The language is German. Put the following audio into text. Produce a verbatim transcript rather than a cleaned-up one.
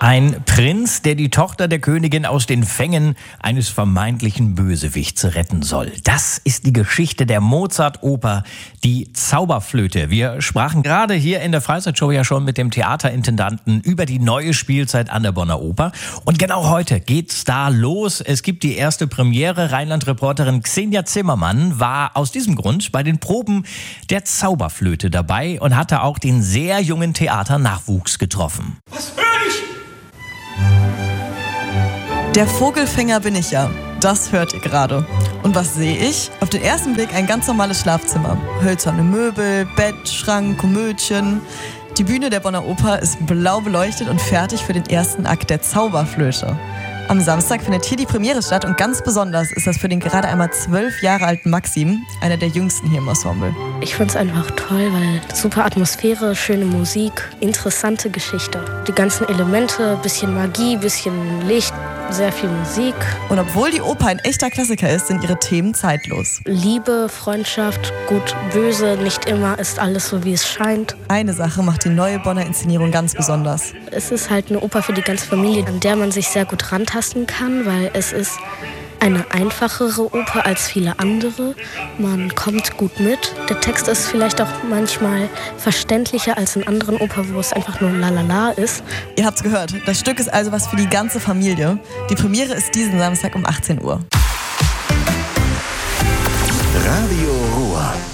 Ein Prinz, der die Tochter der Königin aus den Fängen eines vermeintlichen Bösewichts retten soll. Das ist die Geschichte der Mozart-Oper Die Zauberflöte. Wir sprachen gerade hier in der Freizeitshow ja schon mit dem Theaterintendanten über die neue Spielzeit an der Bonner Oper. Und genau heute geht's da los. Es gibt die erste Premiere. Rheinland-Reporterin Xenia Zimmermann war aus diesem Grund bei den Proben der Zauberflöte dabei und hatte auch den sehr jungen Theaternachwuchs getroffen. Was höre ich? Der Vogelfänger bin ich ja. Das hört ihr gerade. Und was sehe ich? Auf den ersten Blick ein ganz normales Schlafzimmer. Hölzerne Möbel, Bett, Schrank, Komödchen. Die Bühne der Bonner Oper ist blau beleuchtet und fertig für den ersten Akt der Zauberflöte. Am Samstag findet hier die Premiere statt und ganz besonders ist das für den gerade einmal zwölf Jahre alten Maxim, einer der jüngsten hier im Ensemble. Ich finde es einfach toll, weil super Atmosphäre, schöne Musik, interessante Geschichte. Die ganzen Elemente, bisschen Magie, bisschen Licht, sehr viel Musik. Und obwohl die Oper ein echter Klassiker ist, sind ihre Themen zeitlos. Liebe, Freundschaft, gut, böse, nicht immer ist alles so, wie es scheint. Eine Sache macht die neue Bonner Inszenierung ganz besonders. Es ist halt eine Oper für die ganze Familie, an der man sich sehr gut rantasten kann, weil es ist eine einfachere Oper als viele andere. Man kommt gut mit. Der Text ist vielleicht auch manchmal verständlicher als in anderen Opern, wo es einfach nur lalala ist. Ihr habt's gehört, das Stück ist also was für die ganze Familie. Die Premiere ist diesen Samstag um achtzehn Uhr. Radio Ruhr.